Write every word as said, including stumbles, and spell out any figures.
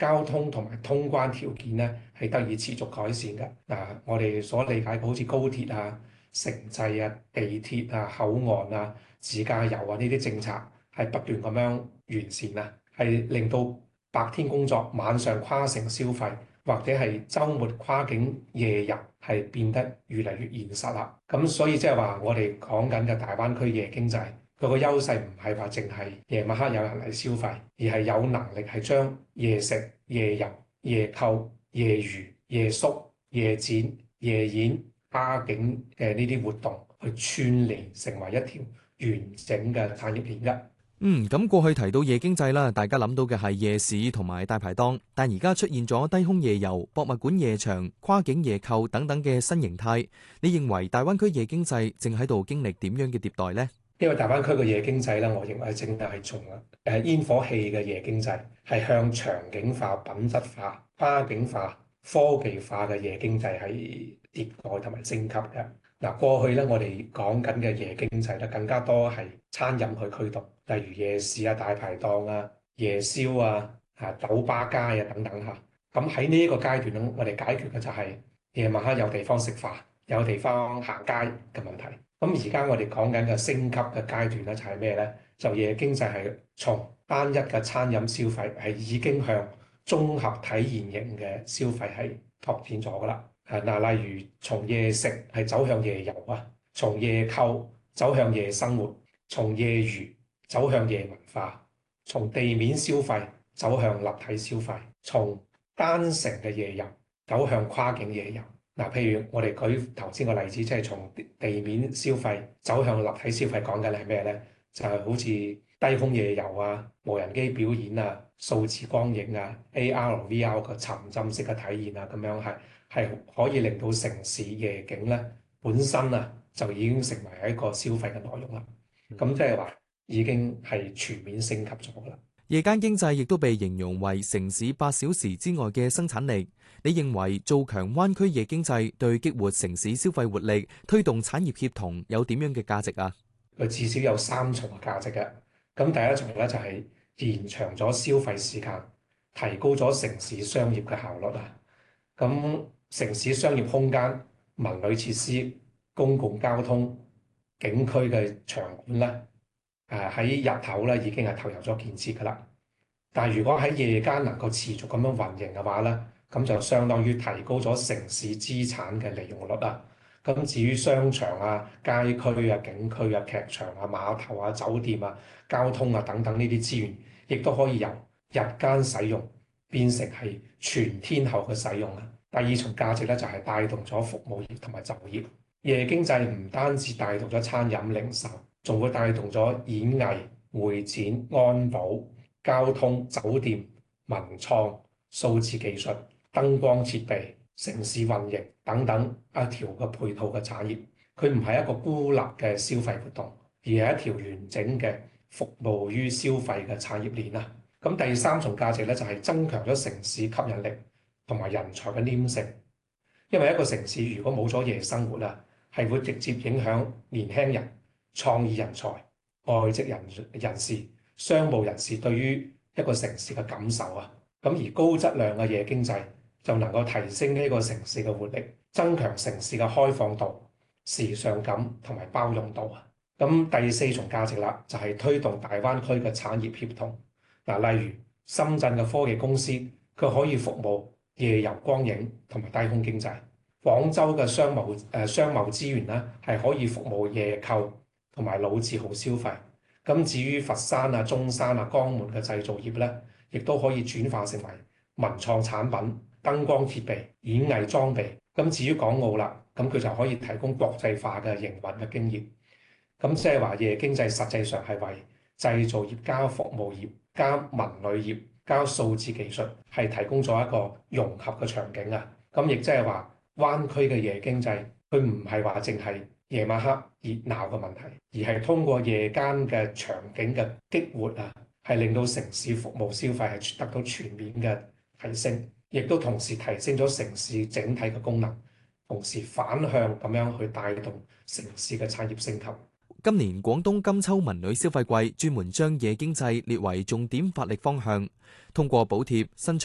交通同埋通關條件咧係得以持續改善嘅。嗱，我哋所理解嘅好似高鐵啊、城際啊、地鐵啊、口岸啊、自駕遊啊呢啲政策係不斷咁樣完善啊，係令到白天工作、晚上跨城消費或者係週末跨境夜遊係變得越嚟越現實啦。咁所以即係話我哋講緊嘅大灣區夜經濟，佢個優勢唔係話淨係夜晚黑有人嚟消費，而係有能力係將夜食、夜遊、夜購、夜娛、夜宿、夜展、夜演、跨境嘅呢啲活動去串聯成為一條完整嘅產業鏈嘅。 嗯，咁過去提到夜經濟啦，大家諗到嘅係夜市同埋大排檔，但而家出現咗低空夜遊、博物館夜場、跨境夜購等等嘅新形態。你認為大灣區夜經濟正喺度經歷點樣嘅迭代呢？ 因為大灣區嘅夜經濟咧，我認為正係從誒煙火氣嘅夜經濟係向場景化、品質化、跨境化、科技化嘅夜經濟係迭代同埋升級嘅。嗱，過去咧我哋講緊嘅夜經濟咧，更加多係餐飲去驅動，例如夜市啊、大排檔啊、夜宵啊、啊酒吧街啊等等嚇。咁喺呢一個階段咧，我哋解決嘅就係夜晚黑有地方食飯、有地方行街嘅問題。咁而家我哋講緊嘅升級嘅階段咧，就係咩咧？就夜經濟係從單一嘅餐飲消費係已經向綜合體驗型嘅消費係拓展咗噶啦。誒嗱，例如從夜食係走向夜遊啊，從夜購走向夜生活，從夜娛走向夜文化，從地面消費走向立體消費，從單城嘅夜遊走向跨境夜遊。嗱，譬如我哋舉頭先個例子，即係從地面消費走向立體消費，講緊係咩咧？就係好似低空夜遊啊、無人機表演啊、數字光影啊、A R、V R 嘅沉浸式嘅體驗啊，咁樣係係可以令到城市夜景咧本身啊就已經成為一個消費嘅內容啦。咁即係話已經係全面升級咗啦。 夜間經濟亦都被形容為城市八小時之外嘅生產力。你認為做強灣區夜經濟對激活城市消費活力、推動產業協同有點樣嘅價值啊？ 佢至少有三重嘅價值嘅。咁第一重咧就係延長咗消費時間，提高咗城市商業嘅效率啊。咁城市商業空間、文旅設施、公共交通、景區嘅場館咧，誒喺日頭咧已經係投入咗建設㗎啦。但係如果喺夜間能夠持續咁樣運營嘅話咧，咁就相當於提高咗城市資產嘅利用率啊。咁至於商場啊、街區啊、景區啊、劇場啊、碼頭啊、酒店啊、交通啊等等呢啲資源，亦都可以由日間使用變成係全天候嘅使用啊。第二重價值咧就係帶動咗服務業同埋就業。夜經濟唔單止帶動咗餐飲零售，仲會帶動咗演藝、會展、安保、交通、酒店、文創、數字技術、燈光設備、城市運營等等一條嘅配套嘅產業。佢唔係一個孤立嘅消費活動，而係一條完整嘅服務於消費嘅產業鏈啊。咁第三重價值咧就係增強咗城市吸引力同埋人才嘅黏性。因為一個城市如果冇咗夜生活啊，係會直接影響年輕人、創意人才、外籍人人士、商務人士對於一個城市嘅感受啊。咁而高質量嘅夜經濟就能夠提升呢個城市嘅活力，增強城市嘅開放度、時尚感同埋包容度啊。咁第四重價值啦，就係推動大灣區嘅產業協同。嗱，例如深圳嘅科技公司，佢可以服務夜遊光影同埋低空經濟。廣州嘅商貿誒、呃、商貿資源咧，係可以服務夜購同埋老字號消費。咁至於佛山啊、中山啊、江門嘅製造業咧，亦都可以轉化成為文創產品、燈光設備、演藝裝備。咁至於港澳啦，咁佢就可以提供國際化嘅營運嘅經驗。咁即係話夜經濟實際上係為製造業加服務業加文旅業加數字技術係提供咗一個融合嘅場景啊。咁亦即係話，灣區嘅夜經濟，佢唔係話淨係夜晚黑熱鬧嘅問題，而係通過夜間嘅場景嘅激活啊，係令到城市服務消費係得到全面嘅提升，亦都同時提升咗城市整體嘅功能，同時反向咁樣去帶動城市嘅產業升級。 今年廣東金秋文旅消費季專門將夜經濟列為重點發力方向，通過補貼新